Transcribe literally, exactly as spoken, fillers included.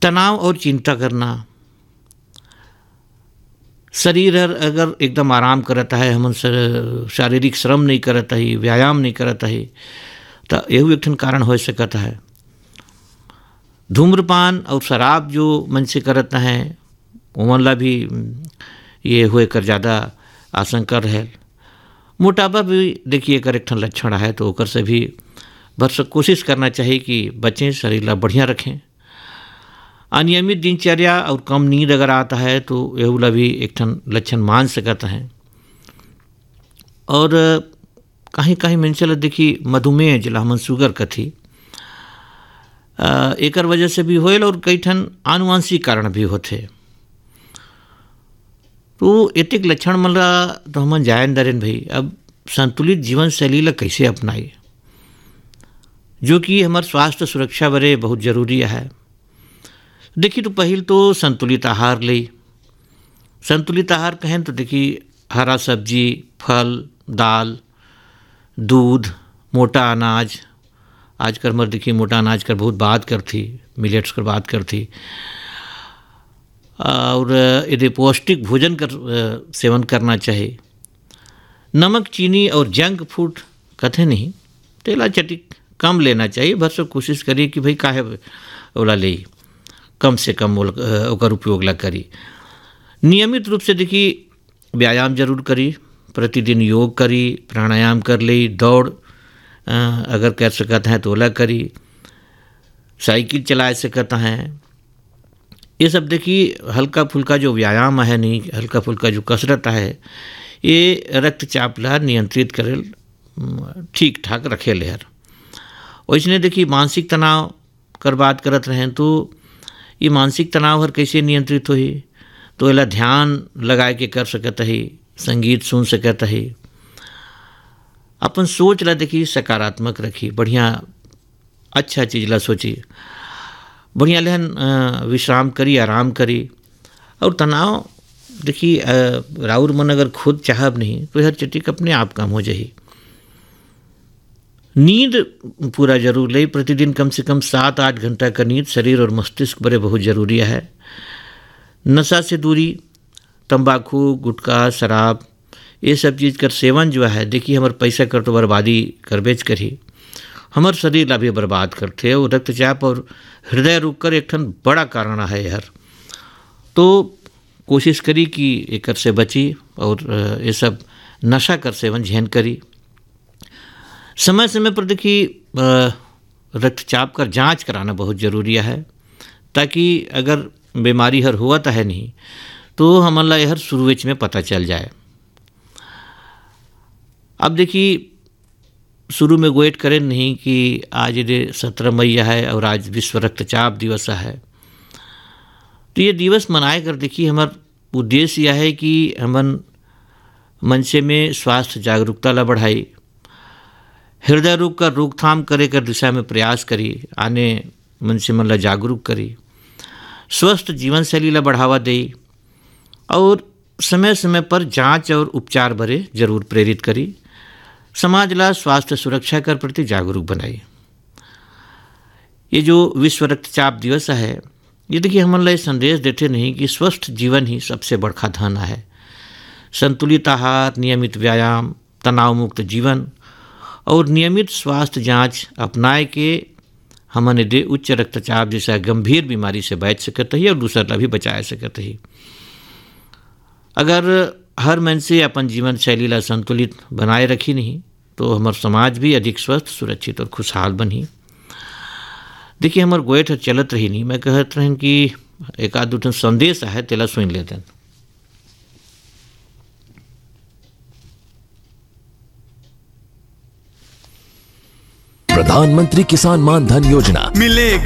तनाव और चिंता करना, शरीर अगर एकदम आराम करता है, हम शारीरिक श्रम नहीं करता है, व्यायाम नहीं करता है, तो यही एक कारण हो सकता है। धूम्रपान और शराब जो मन से करता है उमनला भी ये हुए कर ज़्यादा आशंका रहे। मोटापा भी देखिए एक एक लक्षण है, तो ओकर से भी बस कोशिश करना चाहिए कि बचें, शरीर ला बढ़िया रखें। अनियमित दिनचर्या और कम नींद अगर आता है तो यह भी एक ठन लक्षण मान सकता है। और कहीं कहीं मंशल देखी मधुमेह जिला हमन शुगर कथी एक वजह से भी होल, और कई ठन आनुवंशिक कारण भी होते। तो एतिक लक्षण मन ला तो हमन जान दरेन भाई अब संतुलित जीवन शैली ला कैसे अपनाई, जो कि हमारे स्वास्थ्य सुरक्षा बरे बहुत जरूरी है। देखिए तो पहले तो संतुलित आहार ले। संतुलित आहार कहें तो देखिए हरा सब्जी, फल, दाल, दूध, मोटा अनाज। आजकल मर देखिए मोटा अनाज कर बहुत बात करती, मिलेट्स कर बात करती, और यदि पौष्टिक भोजन कर सेवन करना चाहिए। नमक, चीनी और जंक फूड कथे नहीं, तेला चटिक कम लेना चाहिए। बस कोशिश करिए कि भाई काहे ओला ले, कम से कम ओकर उपयोग ला करी। नियमित रूप से देखिए व्यायाम जरूर करी, प्रतिदिन योग करी, प्राणायाम कर ली, दौड़ अगर कर सकता है तो ओला करी, साइकिल चला सकता है। ये सब देखिए हल्का फुल्का जो व्यायाम है, नहीं हल्का फुल्का जो कसरत है, ये रक्तचाप ला नियंत्रित करे ठीक ठाक रखे लेहर। वैसने देखिए मानसिक तनाव कर बात करत रहें तो ये मानसिक तनाव हर कैसे नियंत्रित होही, तो एला ध्यान लगाए के कर सकता है, संगीत सुन सकता है, अपन सोच ला देखिए सकारात्मक रखी, बढ़िया अच्छा चीज ला सोची, बढ़िया लेहन विश्राम करी, आराम करी। और तनाव देखिए राउर मन अगर खुद चाहब नहीं तो हर चटिक अपने आप काम हो जाही। नींद पूरा जरूर ले, प्रतिदिन कम से कम सात आठ घंटा का नींद शरीर और मस्तिष्क बड़े बहुत ज़रूरी है। नशा से दूरी, तंबाकू, गुटखा, शराब, ये सब चीज़ कर सेवन जो है देखिए हमारे पैसा कर तो बर्बादी कर बेच कर ही हमारे शरीर ला भी बर्बाद करते। और रक्तचाप और हृदय रोग कर एक ठन बड़ा कारण है यार। तो कोशिश करी कि एक से बची और ये सब नशा कर सेवन झेन करी। समय समय पर देखिए रक्तचाप का जांच कराना बहुत ज़रूरी है, ताकि अगर बीमारी हर हुआ तो है नहीं तो हमारा यह शुरुआत में पता चल जाए। अब देखिए शुरू में वेट करें नहीं कि आज ये सत्रह मई है और आज विश्व रक्तचाप दिवस है, तो ये दिवस मनाए कर देखिए हमारा उद्देश्य यह है कि हमन मनसे में स्वास्थ्य जागरूकता ला बढ़ाई, हृदय रोग का रोकथाम करे कर दिशा में प्रयास करी, आने मनसे मन ला जागरूक करी, स्वस्थ जीवन शैली ला बढ़ावा दे, और समय समय पर जांच और उपचार बरे जरूर प्रेरित करी, समाज ला स्वास्थ्य सुरक्षा कर प्रति जागरूक बनाई। ये जो विश्व रक्तचाप दिवस है ये देखिए हमन ला संदेश देते नहीं कि स्वस्थ जीवन ही सबसे बड़का धन है। संतुलित आहार, नियमित व्यायाम, तनाव मुक्त जीवन और नियमित स्वास्थ्य जांच अपनाए के हमन दे उच्च रक्तचाप जैसा गंभीर बीमारी से बच सकते ही और दूसरा ला भी बचा सकते ही। अगर हर मन से अपन जीवन शैली ला संतुलित बनाए रखी नहीं तो हमार समाज भी अधिक स्वस्थ, सुरक्षित और खुशहाल बनी। देखिए हमार गोएठ चलत रही नहीं, मैं कहत रहें कि एक आध दो संदेश है तेला सुन लेते हैं। प्रधानमंत्री किसान मान धन योजना मिले